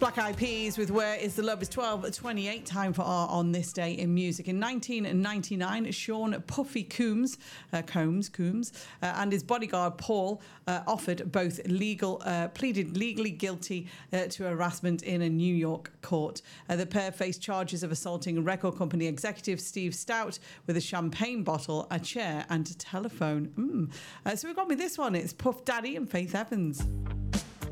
Black Eyed Peas with Where Is the Love. Is 12:28. Time for our On This Day in Music. In 1999, Sean Puffy Combs and his bodyguard Paul pleaded legally guilty to harassment in a New York court. The pair faced charges of assaulting record company executive Steve Stout with a champagne bottle, a chair and a telephone. So we've got me this one. It's Puff Daddy and Faith Evans.